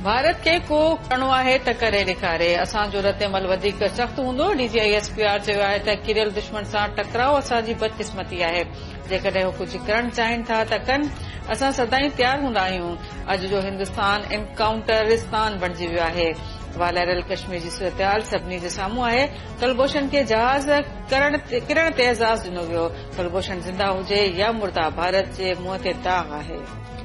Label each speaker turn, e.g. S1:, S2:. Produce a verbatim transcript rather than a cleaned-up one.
S1: भारत खे को करणो आहे त करे ॾेखारे, असांजो रद्दमल वधीक सख़्त हूंदो। डीजीआईएसपीआर चयो आहे त किरियल दुश्मन सां टकराव असांजी बदकिस्मती आहे। जेकॾहिं हू कुझु करणु चाहिनि था त कनि, असां सदाई तयारु हूंदा आहियूं। अॼु जो हिंदुस्तान एनकाउंटरिस्तान बणिजी वियो आहे। वालरल कश्मीर जी सूरतहाल सभिनी जे साम्हूं आहे। कुलभूषण खे जहाज़ किरण ते एज़ाज़ ॾिनो वियो। कुलभूषण ज़िंदा हुजे या मुर्दा, भारत जे मुंहं ते दाग़ आहे।